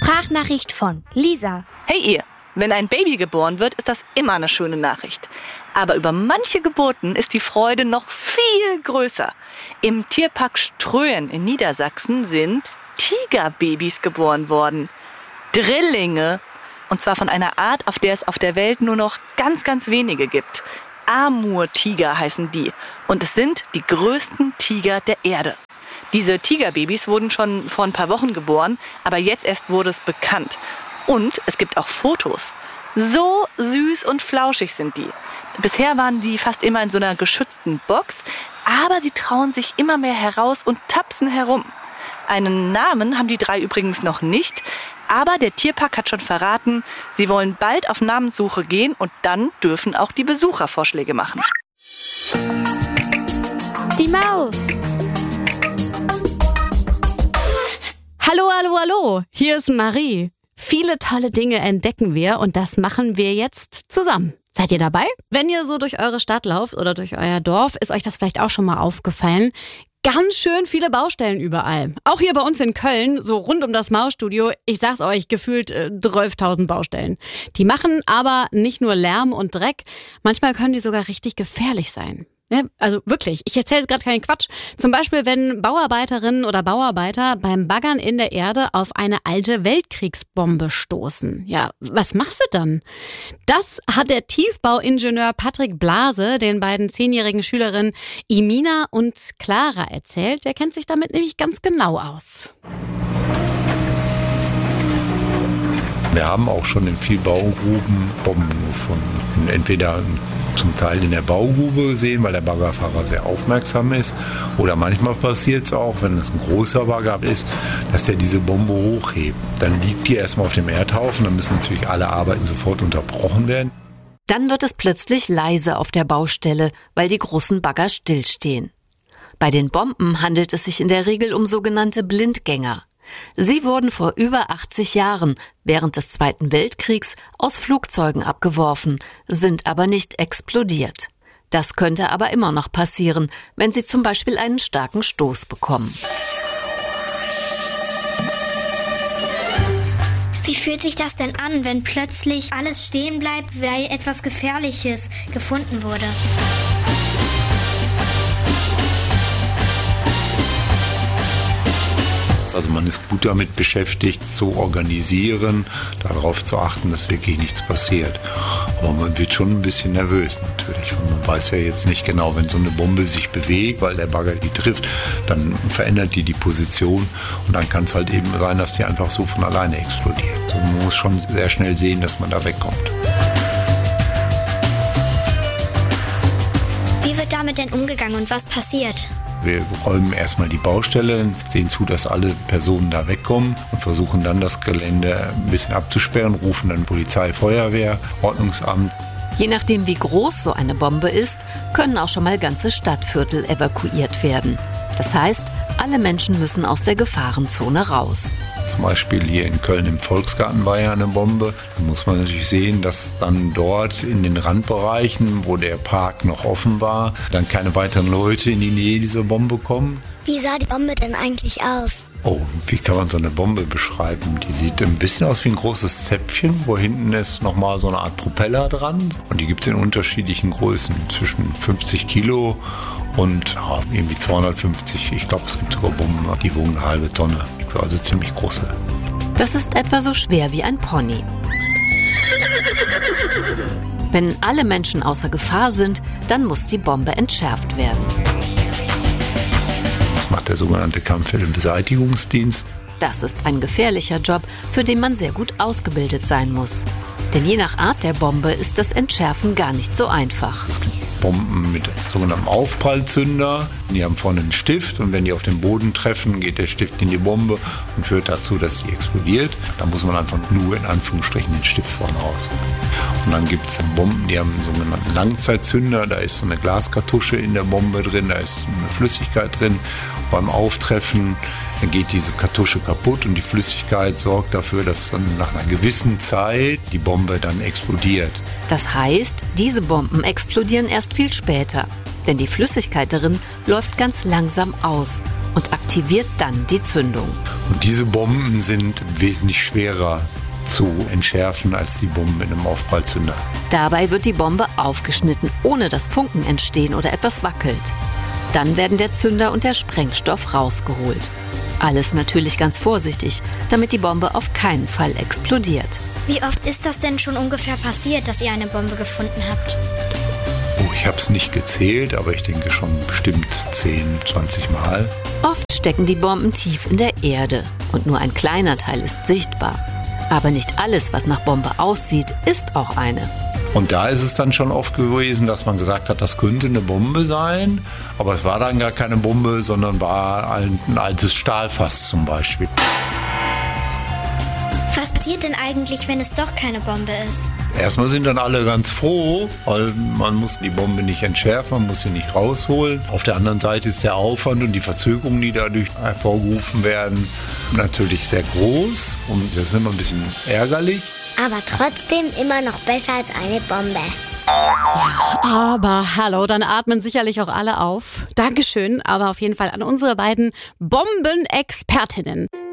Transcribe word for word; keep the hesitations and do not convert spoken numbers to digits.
Sprachnachricht von Lisa. Hey ihr, wenn ein Baby geboren wird, ist das immer eine schöne Nachricht. Aber über manche Geburten ist die Freude noch viel größer. Im Tierpark Ströhen in Niedersachsen sind Tigerbabys geboren worden. Drillinge. Und zwar von einer Art, auf der es auf der Welt nur noch ganz, ganz wenige gibt. Amur-Tiger heißen die. Und es sind die größten Tiger der Erde. Diese Tigerbabys wurden schon vor ein paar Wochen geboren, aber jetzt erst wurde es bekannt. Und es gibt auch Fotos. So süß und flauschig sind die. Bisher waren die fast immer in so einer geschützten Box, aber sie trauen sich immer mehr heraus und tapsen herum. Einen Namen haben die drei übrigens noch nicht, aber der Tierpark hat schon verraten, sie wollen bald auf Namenssuche gehen und dann dürfen auch die Besucher Vorschläge machen. Die Maus. Hallo, hallo, hallo, hier ist Marie. Viele tolle Dinge entdecken wir und das machen wir jetzt zusammen. Seid ihr dabei? Wenn ihr so durch eure Stadt lauft oder durch euer Dorf, ist euch das vielleicht auch schon mal aufgefallen. Ganz schön viele Baustellen überall. Auch hier bei uns in Köln, so rund um das Mausstudio, ich sag's euch, gefühlt äh, zwölftausend Baustellen. Die machen aber nicht nur Lärm und Dreck, manchmal können die sogar richtig gefährlich sein. Ja, also wirklich, ich erzähle gerade keinen Quatsch. Zum Beispiel, wenn Bauarbeiterinnen oder Bauarbeiter beim Baggern in der Erde auf eine alte Weltkriegsbombe stoßen. Ja, was machst du dann? Das hat der Tiefbauingenieur Patrick Blase den beiden zehnjährigen Schülerinnen Imina und Clara erzählt. Der kennt sich damit nämlich ganz genau aus. Wir haben auch schon in vielen Baugruben Bomben gefunden. Entweder zum Teil in der Baugrube gesehen, weil der Baggerfahrer sehr aufmerksam ist. Oder manchmal passiert es auch, wenn es ein großer Bagger ist, dass der diese Bombe hochhebt. Dann liegt die erstmal auf dem Erdhaufen, dann müssen natürlich alle Arbeiten sofort unterbrochen werden. Dann wird es plötzlich leise auf der Baustelle, weil die großen Bagger stillstehen. Bei den Bomben handelt es sich in der Regel um sogenannte Blindgänger. Sie wurden vor über achtzig Jahren während des Zweiten Weltkriegs aus Flugzeugen abgeworfen, sind aber nicht explodiert. Das könnte aber immer noch passieren, wenn sie zum Beispiel einen starken Stoß bekommen. Wie fühlt sich das denn an, wenn plötzlich alles stehen bleibt, weil etwas Gefährliches gefunden wurde? Also man ist gut damit beschäftigt, zu organisieren, darauf zu achten, dass wirklich nichts passiert. Aber man wird schon ein bisschen nervös natürlich. Und man weiß ja jetzt nicht genau, wenn so eine Bombe sich bewegt, weil der Bagger die trifft, dann verändert die die Position. Und dann kann es halt eben sein, dass die einfach so von alleine explodiert. Also man muss schon sehr schnell sehen, dass man da wegkommt. Wie wird damit denn umgegangen und was passiert? Wir räumen erstmal die Baustelle, sehen zu, dass alle Personen da wegkommen und versuchen dann das Gelände ein bisschen abzusperren, rufen dann Polizei, Feuerwehr, Ordnungsamt. Je nachdem, wie groß so eine Bombe ist, können auch schon mal ganze Stadtviertel evakuiert werden. Das heißt, alle Menschen müssen aus der Gefahrenzone raus. Zum Beispiel hier in Köln im Volksgarten war ja eine Bombe. Da muss man natürlich sehen, dass dann dort in den Randbereichen, wo der Park noch offen war, dann keine weiteren Leute in die Nähe dieser Bombe kommen. Wie sah die Bombe denn eigentlich aus? Oh, wie kann man so eine Bombe beschreiben? Die sieht ein bisschen aus wie ein großes Zäpfchen, wo hinten ist nochmal so eine Art Propeller dran. Und die gibt es in unterschiedlichen Größen, zwischen fünfzig Kilo und ja, irgendwie zweihundertfünfzig. Ich glaube, es gibt sogar Bomben, die wogen eine halbe Tonne. Also ziemlich große. Das ist etwa so schwer wie ein Pony. Wenn alle Menschen außer Gefahr sind, dann muss die Bombe entschärft werden. Das macht der sogenannte Kampfmittelbeseitigungsdienst. Das ist ein gefährlicher Job, für den man sehr gut ausgebildet sein muss. Denn je nach Art der Bombe ist das Entschärfen gar nicht so einfach. Es gibt Bomben mit sogenanntem Aufprallzünder. Die haben vorne einen Stift und wenn die auf den Boden treffen, geht der Stift in die Bombe und führt dazu, dass die explodiert. Da muss man einfach nur in Anführungsstrichen den Stift vorne raus. Und dann gibt es Bomben, die haben einen sogenannten Langzeitzünder. Da ist so eine Glaskartusche in der Bombe drin, da ist eine Flüssigkeit drin. Beim Auftreffen dann geht diese Kartusche kaputt und die Flüssigkeit sorgt dafür, dass dann nach einer gewissen Zeit die Bombe dann explodiert. Das heißt, diese Bomben explodieren erst viel später, denn die Flüssigkeit darin läuft ganz langsam aus und aktiviert dann die Zündung. Und diese Bomben sind wesentlich schwerer zu entschärfen als die Bomben in einem Aufprallzünder. Dabei wird die Bombe aufgeschnitten, ohne dass Funken entstehen oder etwas wackelt. Dann werden der Zünder und der Sprengstoff rausgeholt. Alles natürlich ganz vorsichtig, damit die Bombe auf keinen Fall explodiert. Wie oft ist das denn schon ungefähr passiert, dass ihr eine Bombe gefunden habt? Oh, ich habe es nicht gezählt, aber ich denke schon bestimmt zehn, zwanzig Mal. Oft stecken die Bomben tief in der Erde und nur ein kleiner Teil ist sichtbar. Aber nicht alles, was nach Bombe aussieht, ist auch eine. Und da ist es dann schon oft gewesen, dass man gesagt hat, das könnte eine Bombe sein. Aber es war dann gar keine Bombe, sondern war ein, ein altes Stahlfass zum Beispiel. Was passiert denn eigentlich, wenn es doch keine Bombe ist? Erstmal sind dann alle ganz froh, weil man muss die Bombe nicht entschärfen, man muss sie nicht rausholen. Auf der anderen Seite ist der Aufwand und die Verzögerung, die dadurch hervorgerufen werden, natürlich sehr groß. Und das ist immer ein bisschen ärgerlich. Aber trotzdem immer noch besser als eine Bombe. Aber hallo, dann atmen sicherlich auch alle auf. Dankeschön, aber auf jeden Fall an unsere beiden Bombenexpertinnen.